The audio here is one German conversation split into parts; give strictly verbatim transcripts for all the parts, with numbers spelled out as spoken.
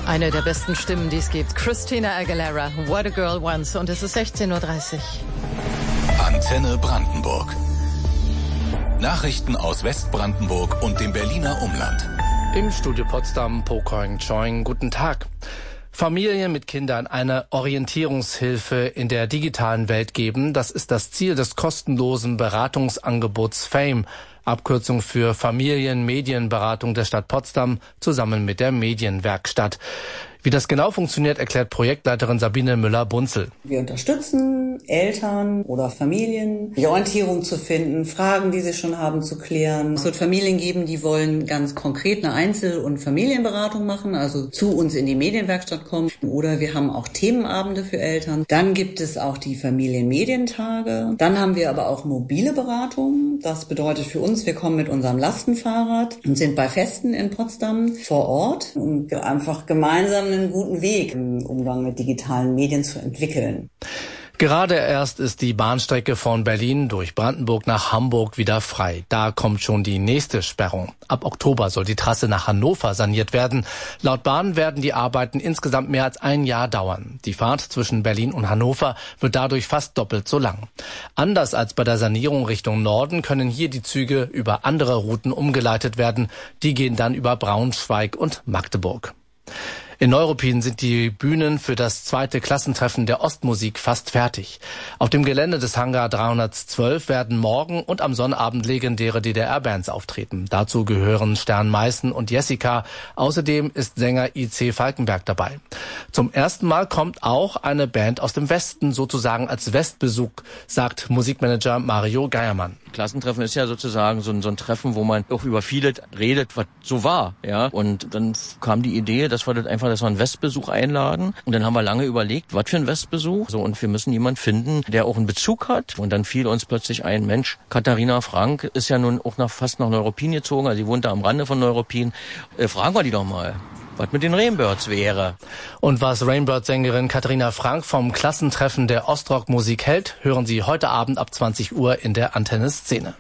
Eine der besten Stimmen, die es gibt. Christina Aguilera, What a Girl Wants. Und es ist sechzehn Uhr dreißig. Antenne Brandenburg. Nachrichten aus Westbrandenburg und dem Berliner Umland. Im Studio Potsdam, Pokoing Choing, guten Tag. Familien mit Kindern eine Orientierungshilfe in der digitalen Welt geben, das ist das Ziel des kostenlosen Beratungsangebots FAME, Abkürzung für Familien-Medienberatung der Stadt Potsdam, zusammen mit der Medienwerkstatt. Wie das genau funktioniert, erklärt Projektleiterin Sabine Müller-Bunzel. Wir unterstützen Eltern oder Familien, die Orientierung zu finden, Fragen, die sie schon haben, zu klären. Es wird Familien geben, die wollen ganz konkret eine Einzel- und Familienberatung machen, also zu uns in die Medienwerkstatt kommen. Oder wir haben auch Themenabende für Eltern. Dann gibt es auch die Familienmedientage. Dann haben wir aber auch mobile Beratung. Das bedeutet für uns, wir kommen mit unserem Lastenfahrrad und sind bei Festen in Potsdam vor Ort und einfach gemeinsam einen guten Weg im Umgang mit digitalen Medien zu entwickeln. Gerade erst ist die Bahnstrecke von Berlin durch Brandenburg nach Hamburg wieder frei. Da kommt schon die nächste Sperrung. Ab Oktober soll die Trasse nach Hannover saniert werden. Laut Bahn werden die Arbeiten insgesamt mehr als ein Jahr dauern. Die Fahrt zwischen Berlin und Hannover wird dadurch fast doppelt so lang. Anders als bei der Sanierung Richtung Norden können hier die Züge über andere Routen umgeleitet werden. Die gehen dann über Braunschweig und Magdeburg. In Neuruppin sind die Bühnen für das zweite Klassentreffen der Ostmusik fast fertig. Auf dem Gelände des Hangar dreihundertzwölf werden morgen und am Sonnabend legendäre D D R-Bands auftreten. Dazu gehören Stern Meißen und Jessica. Außerdem ist Sänger I C Falkenberg dabei. Zum ersten Mal kommt auch eine Band aus dem Westen sozusagen als Westbesuch, sagt Musikmanager Mario Geiermann. Klassentreffen ist ja sozusagen so ein, so ein Treffen, wo man auch über vieles redet, was so war, ja. Und dann kam die Idee, dass wir das einfach, dass wir einen Westbesuch einladen. Und dann haben wir lange überlegt, was für ein Westbesuch. So, und wir müssen jemanden finden, der auch einen Bezug hat. Und dann fiel uns plötzlich ein, Mensch, Katharina Frank ist ja nun auch nach, fast nach Neuruppin gezogen, also sie wohnt da am Rande von Neuruppin. Äh, fragen wir die doch mal, was mit den Rainbirds wäre. Und was Rainbird-Sängerin Katharina Frank vom Klassentreffen der Ostrock-Musik hält, hören Sie heute Abend ab zwanzig Uhr in der Antenne-Szene.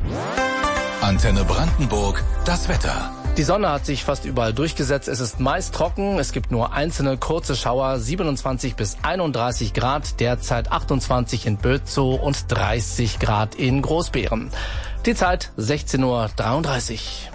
Antenne Brandenburg, das Wetter. Die Sonne hat sich fast überall durchgesetzt. Es ist meist trocken. Es gibt nur einzelne kurze Schauer. siebenundzwanzig bis einunddreißig Grad. Derzeit achtundzwanzig in Bötzow und dreißig Grad in Großbeeren. Die Zeit sechzehn Uhr dreiunddreißig.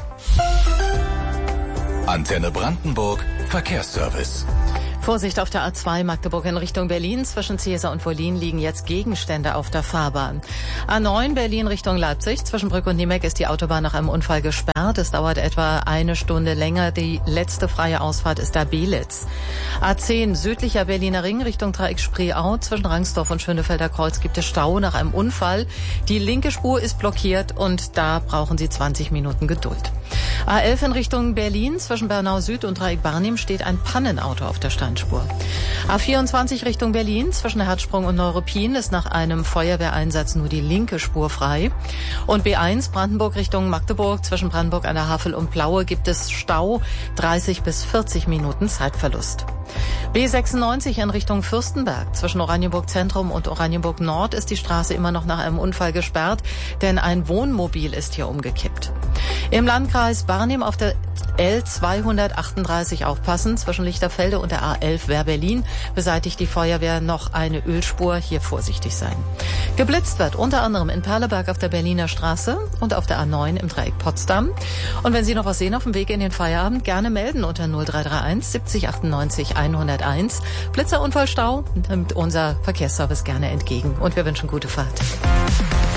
Antenne Brandenburg, Verkehrsservice. Vorsicht auf der A zwei Magdeburg in Richtung Berlin. Zwischen Ziesar und Wollin liegen jetzt Gegenstände auf der Fahrbahn. A neun Berlin Richtung Leipzig. Zwischen Brück und Niemek ist die Autobahn nach einem Unfall gesperrt. Es dauert etwa eine Stunde länger. Die letzte freie Ausfahrt ist da Belitz. A zehn südlicher Berliner Ring Richtung Dreieck Spreeau. Zwischen Rangsdorf und Schönefelder Kreuz gibt es Stau nach einem Unfall. Die linke Spur ist blockiert und da brauchen Sie zwanzig Minuten Geduld. A elf in Richtung Berlin. Zwischen Bernau Süd und Dreieck Barnim steht ein Pannenauto auf der Standspur. A vierundzwanzig Richtung Berlin. Zwischen Herzsprung und Neuruppin ist nach einem Feuerwehreinsatz nur die linke Spur frei. Und B eins Brandenburg Richtung Magdeburg. Zwischen Brandenburg an der Havel und Plaue gibt es Stau. dreißig bis vierzig Minuten Zeitverlust. B sechsundneunzig in Richtung Fürstenberg. Zwischen Oranienburg Zentrum und Oranienburg Nord ist die Straße immer noch nach einem Unfall gesperrt, denn ein Wohnmobil ist hier umgekippt. Im Landkreis Barnim auf der L zweihundertachtunddreißig aufpassen. Zwischen Lichterfelde und der A elf Wehr-Berlin beseitigt die Feuerwehr noch eine Ölspur. Hier vorsichtig sein. Geblitzt wird unter anderem in Perleberg auf der Berliner Straße und auf der A neun im Dreieck Potsdam. Und wenn Sie noch was sehen auf dem Weg in den Feierabend, gerne melden unter null drei drei eins siebzig achtundneunzig hunderteins. Blitzer, Unfall, Stau nimmt unser Verkehrsservice gerne entgegen. Und wir wünschen gute Fahrt.